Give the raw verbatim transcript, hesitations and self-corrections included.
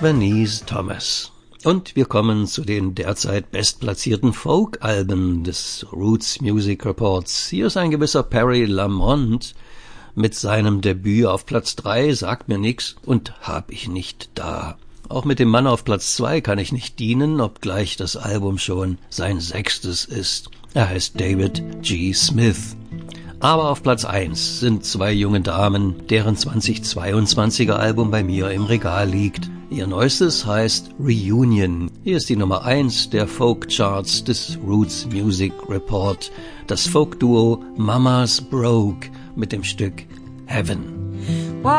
Venise Thomas. Und wir kommen zu den derzeit bestplatzierten Folk-Alben des Roots Music Reports. Hier ist ein gewisser Perry Lamont mit seinem Debüt auf Platz drei, sagt mir nix und hab ich nicht da. Auch mit dem Mann auf Platz zwei kann ich nicht dienen, obgleich das Album schon sein sechstes ist. Er heißt David G. Smith. Aber auf Platz eins sind zwei junge Damen, deren zweitausendzweiundzwanziger Album bei mir im Regal liegt. Ihr neuestes heißt Reunion. Hier ist die Nummer eins der Folk-Charts des Roots Music Report. Das Folk-Duo Mamas Broke mit dem Stück Heaven.